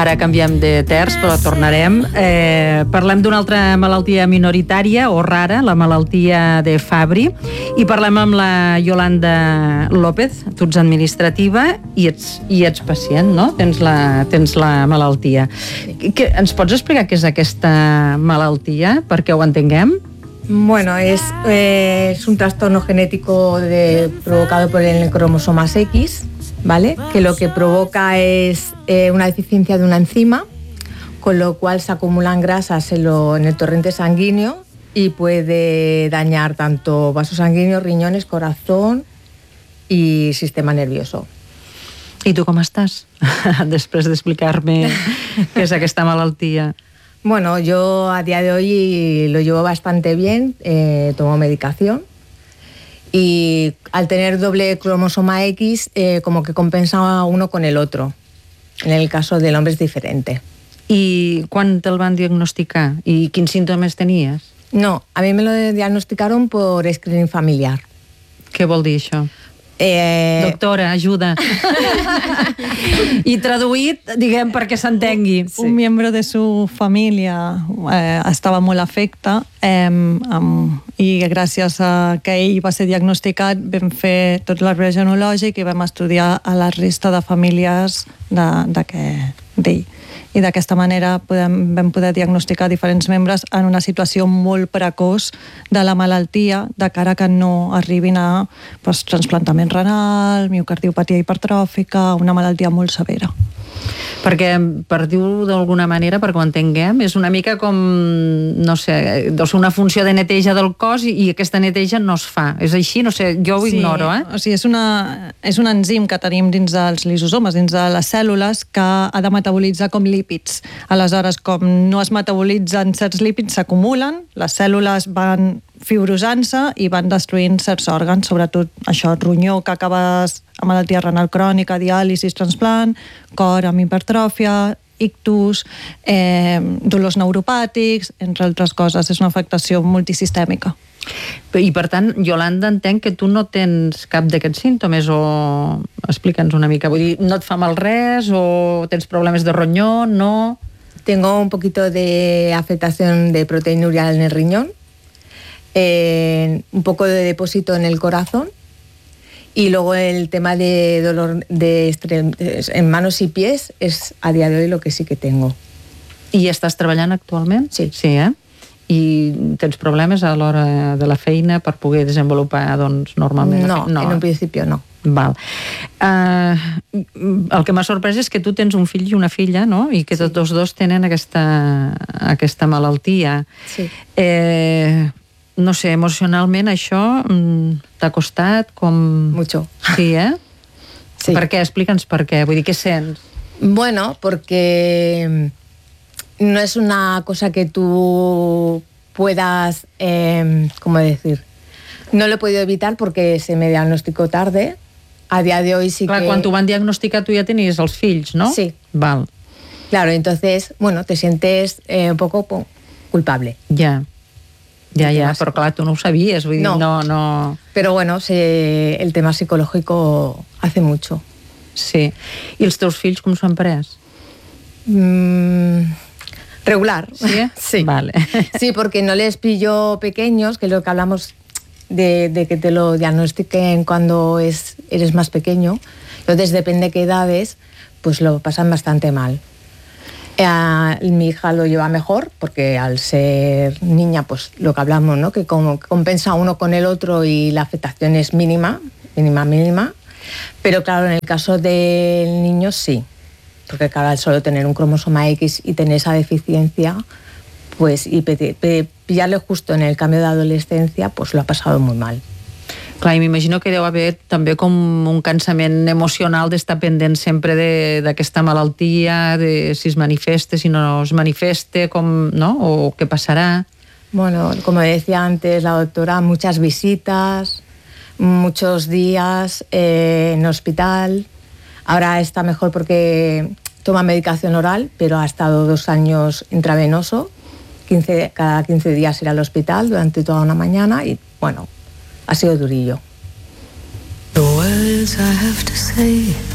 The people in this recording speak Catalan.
Ara canviem de terç, però tornarem. Parlem d'una altra malaltia minoritària o rara, la malaltia de Fabry, i parlem amb la Yolanda López. Tu ets administrativa i ets pacient, no? Tens la malaltia. Ens pots explicar què és aquesta malaltia, perquè ho entenguem? Bueno, es un trastorno genético provocado por el cromosoma X, ¿vale? Que lo que provoca es una deficiencia de una enzima, con lo cual se acumulan grasas en el torrente sanguíneo y puede dañar tanto vasos sanguíneos, riñones, corazón y sistema nervioso. I tu com estàs? Després d'explicar-me què és aquesta malaltia. Bueno, yo a día de hoy lo llevo bastante bien, tomo medicación y al tener doble cromosoma X como que compensa uno con el otro. En el caso del hombre es diferente. I quan te'l van diagnosticar? I quins símptomes tenies? No, a mí me lo diagnosticaron por screening familiar. Què vol dir això? Doctora, ajuda. I traduït, diguem, perquè s'entengui. Sí. Un miembro de su familia estava molt afecte i gràcies a que ell va ser diagnosticat vam fer tot l'arbre genològic i vam estudiar a la resta de famílies d'ell. I d'aquesta manera vam poder diagnosticar diferents membres en una situació molt precoç de la malaltia, de cara que no arribin a trasplantament renal, miocardiopatia hipertròfica, una malaltia molt severa. Perquè, per dir-ho d'alguna manera, perquè ho entenguem, és una mica com, no sé, una funció de neteja del cos i aquesta neteja no es fa. És així? No sé, jo ho ignoro, O sigui, és un enzim que tenim dins dels lisosomes, dins de les cèl·lules, que ha de metabolitzar com lípids. Aleshores, com no es metabolitzen certs lípids, s'acumulen, les cèl·lules van fibrosant-se i van destruint certs òrgans, sobretot això, ronyó, que acabes amb malaltia renal crònica, diàlisis, transplant, cor amb hipertròfia, ictus, dolors neuropàtics, entre altres coses. És una afectació multisistèmica. I per tant, Yolanda, entenc que tu no tens cap d'aquests símptomes, o explica'ns una mica, vull dir, no et fa mal res o tens problemes de ronyó, no? Tengo un poquito de afectación de proteinuria en el riñón, un poco de depósito en el corazón y luego el tema de dolor en manos y pies es a día de hoy lo que sí que tengo. I estàs treballant actualment? Sí. Sí, I tens problemes a l'hora de la feina per poder desenvolupar, doncs, normalment? No, en un principio no. Val. El que m'ha sorprès és que tu tens un fill i una filla, no? I que tots dos tenen aquesta malaltia. Sí. No sé, emocionalment això t'ha costat com... Mucho. Sí, Sí. Per què? Explica'ns per què. Vull dir, què sents? Bueno, porque no es una cosa que tú puedas, ¿cómo decir? No lo he podido evitar porque se me diagnosticó tarde. A día de hoy sí. Clar, que... Quan t'ho van diagnosticar tu ja tenies els fills, no? Sí. Val. Claro, entonces, bueno, te sientes un poco culpable. Ja, però clar, tu no ho sabies, vull dir, no... Però bueno, el tema psicológico hace mucho. Sí. I els teus fills com s'ho han pres? Regular. ¿Sí? Sí. Vale. Sí, porque no les pillo pequeños, que es lo que hablamos de que te lo diagnostiquen cuando eres más pequeño. Entonces, depende de qué edades, pues lo pasan bastante mal. Mi hija lo lleva mejor, porque al ser niña, pues lo que hablamos, ¿no? Que como compensa uno con el otro y la afectación es mínima. Pero claro, en el caso del niño sí. Porque claro, al solo tener un cromosoma X y tener esa deficiencia, pues y pillarle justo en el cambio de adolescencia, pues lo ha pasado muy mal. Clar, i m'imagino que deu haver també com un cansament emocional d'estar pendent sempre d'aquesta malaltia, de si es manifesta, si no es manifesta, no? O què passarà. Bueno, como decía antes la doctora, muchas visitas, muchos días en hospital. Ahora está mejor porque toma medicación oral, pero ha estado 2 años intravenoso. Cada 15 días ir al hospital durante toda una mañana y, bueno, ha sido durillo. The words I have to say